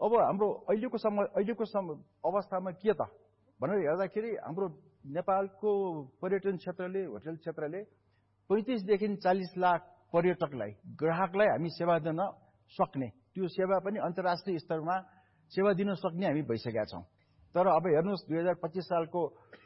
अब हाम्रो अहिलेको अवस्थामा के त भनेर हेर्दाखेरि हाम्रो नेपालको पर्यटन क्षेत्रले होटल क्षेत्रले 35 देखि 40 लाख पर्यटकलाई ग्राहकलाई हामी सेवा दिन सक्ने त्यो सेवा पनि अन्तर्राष्ट्रिय स्तरमा सेवा दिन सक्ने हामी भइसकेका छौं तर अब हेर्नुस् 2025 सालको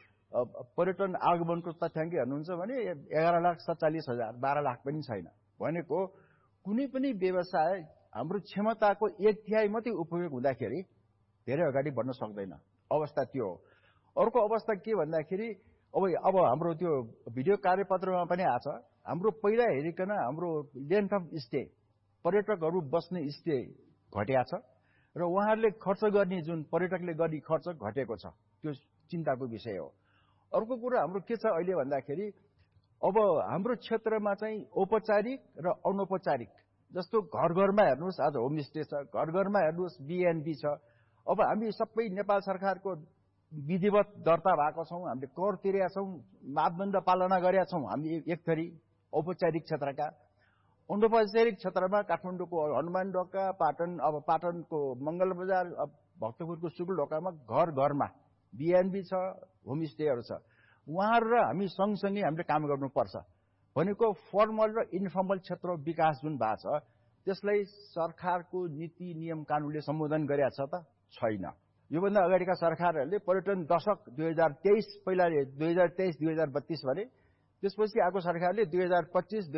पर्यटन आगमनको तथ्याङ्क हेर्नुहुन्छ भने 11,47,000 12 लाख पनि छैन भनेको कुनै पनि व्यवसाय हाम्रो क्षमताको 1/3 मात्रै उपयोग हुँदाखेरि धेरै अगाडि बढ्न सक्दैन अवस्था त्यो हो अर्को अवस्था के भन्दाखेरि अब हाम्रो त्यो भिडियो कार्यपत्रमा पनि आछ हाम्रो पहिला हेरिकन हाम्रो लेन्थ अफ स्टे पर्यटकहरू बस्ने स्टे घटेको छ र उहाँहरूले खर्च गर्ने जुन पर्यटकले गर्ने खर्च घटेको छ त्यो चिन्ताको विषय हो अर्को कुरा हाम्रो के छ अहिले भन्दाखेरि अब हाम्रो क्षेत्रमा चाहिँ औपचारिक र अनौपचारिक जस्तो घर घरमा हेर्नुस् आज होमस्टे छ घर घरमा हेर्नुस् बीएनबी छ अब हामी सबै नेपाल सरकारको विधिवत दर्ता भएका छौं हामीले कर तिरेका छौं मापदण्ड पालना गरेका छौं हामी एक थरी औपचारिक क्षेत्रका अनौपचारिक क्षेत्रमा काठमाडौँको हनुमान ढोका पाटनको मंगल बजार भक्तपुरको सुकुल ढोकामा घर घरमा बीएनबी छ होमस्टेहरू छ उहाँहरु र हामी सँगसँगै हामीले काम गर्नुपर्छ भनेको फर्मल र इन्फर्मल क्षेत्र विकास जुन भएको छ त्यसलाई सरकारको नीति नियम कानूनले सम्बोधन गरेको छ त छैन योभन्दा अगाडिका सरकारहरूले पर्यटन दशक 2023 पहिला 2023 2032 भने त्यसपछि आएको सरकारले 2025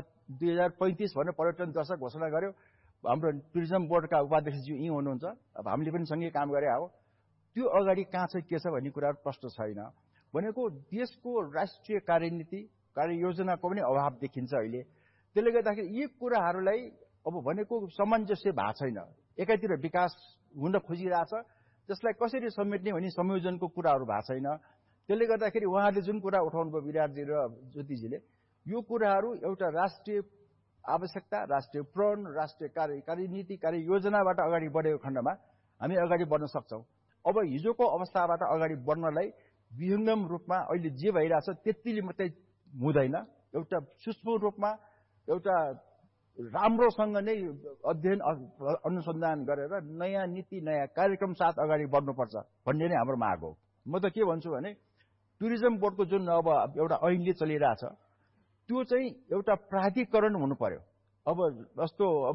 2035 भनेर पर्यटन दशक घोषणा गर्यो हाम्रो टुरिज्म बोर्डका उपाध्यक्षज्यू यही हुनुहुन्छ अब हामीले पनि सँगै काम गरे हो त्यो अगाडि कहाँ छ के छ भन्ने कुरा प्रश्न छैन भनेको देशको राष्ट्रिय कार्यनीति कार्ययोजनाको पनि अभाव देखिन्छ अहिले त्यसले गर्दाखेरि यी कुराहरूलाई अब भनेको सामञ्जस्य भएको छैन एकातिर विकास हुन खोजिरहेछ त्यसलाई कसरी समेट्ने भनी संयोजनको कुराहरू भएको छैन त्यसले गर्दाखेरि उहाँहरूले जुन कुरा उठाउनुभयो विराटजी र ज्योतिजीले यो कुराहरू एउटा राष्ट्रिय आवश्यकता राष्ट्रिय प्रण राष्ट्रिय कार्यनीति कार्ययोजनाबाट अगाडि बढेको खण्डमा हामी अगाडि बढ्न सक्छौं अब हिजोको अवस्थाबाट अगाडि बढ्नलाई विहङ्गम रूपमा अहिले जे भइरहेछ त्यतिले मात्रै हुँदैन एउटा सूक्ष्म रूपमा एउटा राम्रोसँग नै अध्ययन अनुसन्धान गरेर नयाँ नीति नयाँ कार्यक्रम साथ अगाडि बढ्नुपर्छ भन्ने नै हाम्रो माग हो म त के भन्छु भने टुरिज्म बोर्डको जुन अब एउटा ऐनले चलिरहेछ त्यो चाहिँ एउटा प्राधिकरण हुनु पर्यो अब जस्तो अब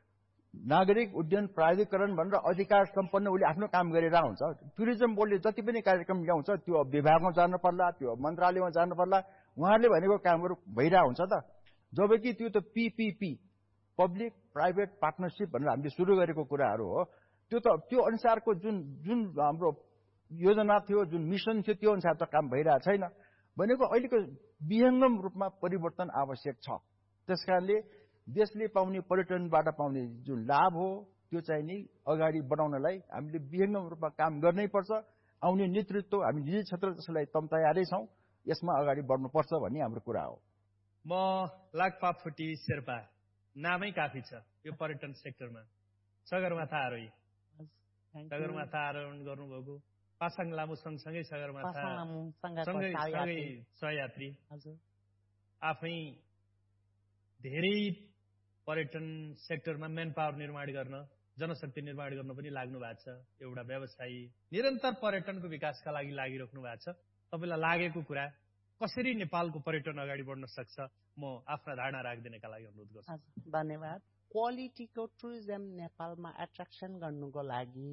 नागरिक उड्डयन प्राधिकरण भनेर अधिकार सम्पन्न उसले आफ्नो काम गरेर हुन्छ टुरिज्म बोर्डले जति पनि कार्यक्रम ल्याउँछ त्यो विभागमा जानु पर्ला त्यो मन्त्रालयमा जानु पर्ला उहाँहरूले भनेको कामहरू भइरहेको हुन्छ त जबकि त्यो त पीपीपी पब्लिक प्राइभेट पार्टनरशिप भनेर हामीले सुरु गरेको कुराहरू हो त्यो अनुसारको जुन हाम्रो योजना थियो जुन मिसन थियो त्यो अनुसार त काम भइरहेको छैन भनेको अहिलेको विहङ्गम रूपमा परिवर्तन आवश्यक छ त्यसकारणले देशले पाउने पर्यटनबाट पाउने जुन लाभ हो त्यो चाहिँ नि अगाडि बढाउनलाई हामीले विहङ्गम रूपमा काम गर्नै पर्छ आउने नेतृत्व हामी निजी क्षेत्र त्यसलाई तयारै छौं यसमा अगाडि बढ्नुपर्छ भन्ने हाम्रो कुरा हो म लाकपाफुटी शेर्पा नामै काफी छ यो पर्यटन सेक्टरमा सगरमाथा आरोही सगरमाथा आरोहण गर्नुभएको पासाङ लामो सँगसँगै सगरमाथा सँगै सहयात्री आफै धेरै पर्यटन सेक्टरमा मेन पावर निर्माण गर्न जनशक्ति निर्माण गर्न पनि लाग्नु भएको छ एउटा व्यवसायी निरन्तर पर्यटनको विकासका लागि लागिराख्नु भएको छ तपाईलाई लागेको कुरा कसरी नेपालको पर्यटन अगाडि बढ्न सक्छ म आफ्ना धारणा राख्दिनका लागि अनुरोध गर्छु धन्यवाद क्वालिटीको टुरिज्म नेपालमा एट्र्याक्सन गर्नुको लागि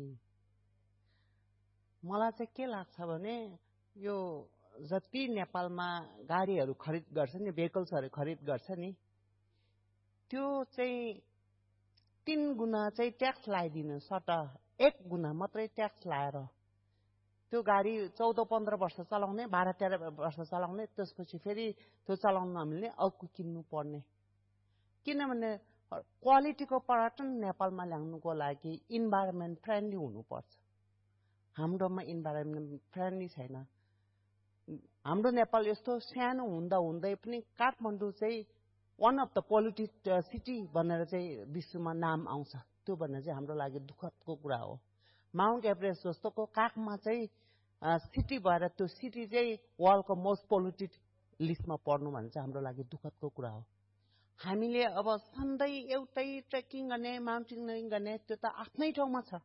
मलाई चाहिँ के लाग्छ भने यो जति नेपालमा गाडीहरू खरिद गर्छ नि भेहिकल्सहरू खरिद गर्छ नि त्यो चाहिँ 3 गुना चाहिँ ट्याक्स लगाइदिनु सट 1 गुना मात्रै ट्याक्स लाएर त्यो गाडी 14-15 वर्ष चलाउने 12-13 वर्ष चलाउने त्यसपछि फेरि त्यो चलाउन हामीले अर्को किन्नु पर्ने किनभने क्वालिटीको पर्यटन नेपालमा ल्याउनुको लागि इन्भाइरोमेन्ट फ्रेन्डली हुनुपर्छ हाम्रोमा इन्भाइरोमेन्ट फ्रेन्डली छैन हाम्रो नेपाल यस्तो सानो हुँदा हुँदै पनि काठमाडौँ चाहिँ one of the polluted city भनेर चाहिँ विश्वमा नाम आउँछ त्यो भन्ने चाहिँ हाम्रो लागि दुःखदको कुरा हो माउन्ट एभरेस्ट जस्तोको काखमा चाहिँ सिटी भएर त्यो सिटी चाहिँ वर्ल्डको मोस्ट पोल्युटेड लिस्टमा पर्नु भन्ने चाहिँ हाम्रो लागि दुःखदको कुरा हो हामीले अब सधैँ एउटै ट्रेकिङ गर्ने माउन्टेनियरिङ गर्ने त्यो त आफ्नै ठाउँमा छ